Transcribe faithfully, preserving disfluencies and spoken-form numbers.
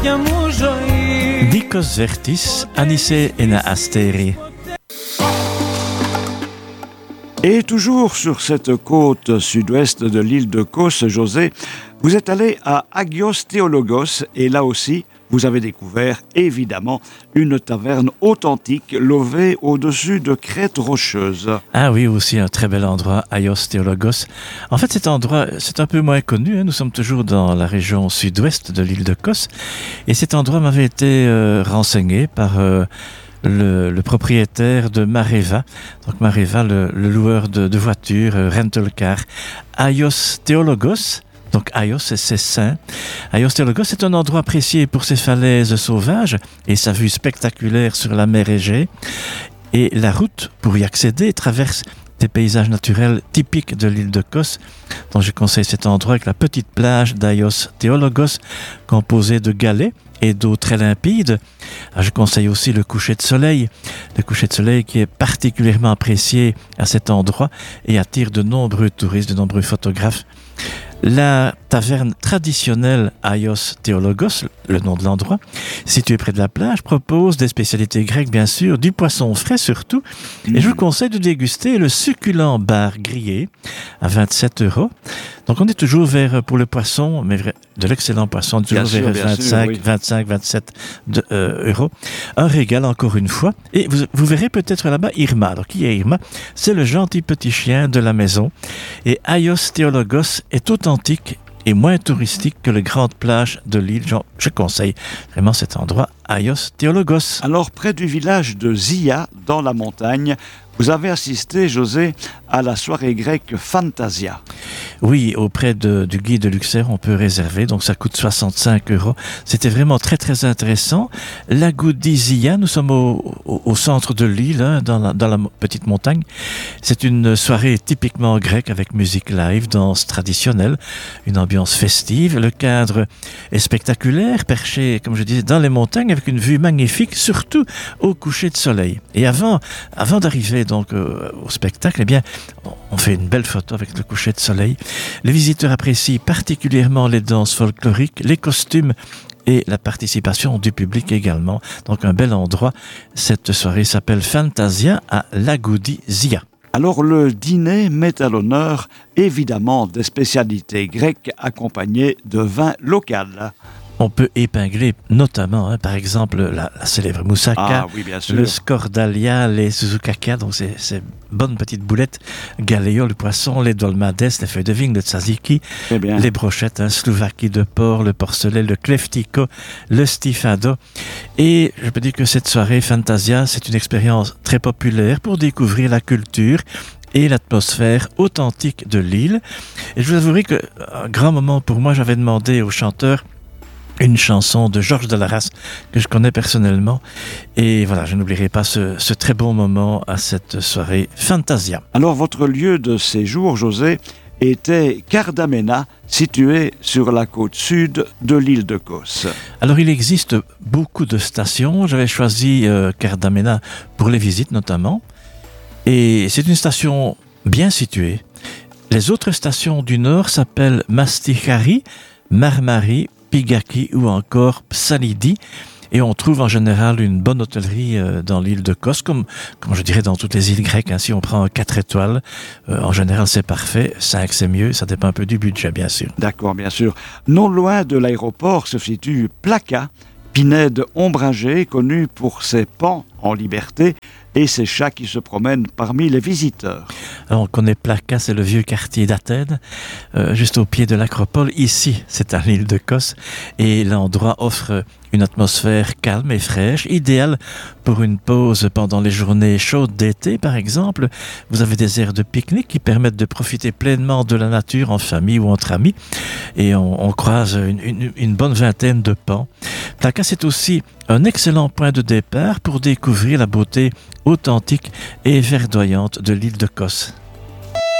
Nikos Vertis, Anissé ena Astéri. Et toujours sur cette côte sud-ouest de l'île de Kos, José, vous êtes allé à Agios Theologos et là aussi, vous avez découvert évidemment une taverne authentique levée au-dessus de crêtes rocheuses. Ah oui, aussi un très bel endroit, Agios Theologos. En fait, cet endroit, c'est un peu moins connu. Hein. Nous sommes toujours dans la région sud-ouest de l'île de Kos. Et cet endroit m'avait été euh, renseigné par... Euh, Le, le propriétaire de Mareva, donc Mareva, le, le loueur de, de voitures, euh, rental car, Agios Theologos, donc Agios c'est saint. Agios Theologos c'est un endroit apprécié pour ses falaises sauvages et sa vue spectaculaire sur la mer Égée. Et la route pour y accéder traverse des paysages naturels typiques de l'île de Kos. Donc je conseille cet endroit avec la petite plage d'Agios Theologos, composée de galets et d'eau très limpide. Je conseille aussi le coucher de soleil, le coucher de soleil qui est particulièrement apprécié à cet endroit et attire de nombreux touristes, de nombreux photographes. La taverne traditionnelle Agios Theologos, le nom de l'endroit, située près de la plage, propose des spécialités grecques, bien sûr, du poisson frais surtout. Mmh. Et je vous conseille de déguster le succulent bar grillé à vingt-sept euros. Donc on est toujours vers, pour le poisson, mais de l'excellent poisson, toujours bien vers sûr, vingt-cinq, sûr, oui. vingt-cinq, vingt-sept de, euh, euros. Un régal encore une fois. Et vous, vous verrez peut-être là-bas Irma. Alors qui est Irma? C'est le gentil petit chien de la maison. Et Agios Theologos est authentique et moins touristique que les grandes plages de l'île. Je, je conseille vraiment cet endroit, Agios Theologos. Alors, près du village de Zia, dans la montagne, vous avez assisté, José, à la soirée grecque Fantasia. Oui, auprès de, du guide de Luxer, on peut réserver, donc ça coûte soixante-cinq euros. C'était vraiment très très intéressant. Lagoudi Zia, nous sommes au, au, au centre de l'île, hein, dans, la, dans la petite montagne. C'est une soirée typiquement grecque avec musique live, danse traditionnelle, une ambiance festive. Le cadre est spectaculaire, perché, comme je disais, dans les montagnes avec une vue magnifique, surtout au coucher de soleil. Et avant, avant d'arriver donc euh, au spectacle, eh bien, on fait une belle photo avec le coucher de soleil. Les visiteurs apprécient particulièrement les danses folkloriques, les costumes et la participation du public également. Donc un bel endroit. Cette soirée s'appelle Fantasia à Lagoudi Zia. Alors le dîner met à l'honneur évidemment des spécialités grecques accompagnées de vin local. On peut épingler notamment, hein, par exemple, la, la célèbre moussaka, ah, oui, bien sûr. le scordalia, les suzukaka, donc ces, ces bonnes petites boulettes, galéo, le poisson, les dolmades, les feuilles de vigne, le tzatziki, les brochettes, hein, slouvaki de porc, le porcelet, le kleftiko, le stifado. Et je peux dire que cette soirée Fantasia, c'est une expérience très populaire pour découvrir la culture et l'atmosphère authentique de l'île. Et je vous avouerai qu'un grand moment pour moi, j'avais demandé au chanteur une chanson de Georges Delaras que je connais personnellement. Et voilà, je n'oublierai pas ce, ce très bon moment à cette soirée Fantasia. Alors, votre lieu de séjour, José, était Kardamena, situé sur la côte sud de l'île de Kos. Alors, il existe beaucoup de stations. J'avais choisi euh, Kardamena pour les visites notamment. Et c'est une station bien située. Les autres stations du nord s'appellent Mastihari, Marmari, Pigaki ou encore Psalidi. Et on trouve en général une bonne hôtellerie euh, dans l'île de Kos, comme, comme je dirais dans toutes les îles grecques. Hein. Si on prend quatre étoiles, euh, en général c'est parfait. cinq c'est mieux, ça dépend un peu du budget bien sûr. D'accord, bien sûr. Non loin de l'aéroport se situe Plaka, pinède ombragée connue pour ses pans en liberté et ses chats qui se promènent parmi les visiteurs. Alors on connaît Plaka, c'est le vieux quartier d'Athènes, euh, juste au pied de l'acropole. Ici, c'est à l'île de Kos et l'endroit offre une atmosphère calme et fraîche, idéale pour une pause pendant les journées chaudes d'été, par exemple. Vous avez des aires de pique-nique qui permettent de profiter pleinement de la nature en famille ou entre amis. Et on, on croise une, une, une bonne vingtaine de pans. Plaka, c'est aussi un excellent point de départ pour découvrir la beauté authentique et verdoyante de l'île de Kos.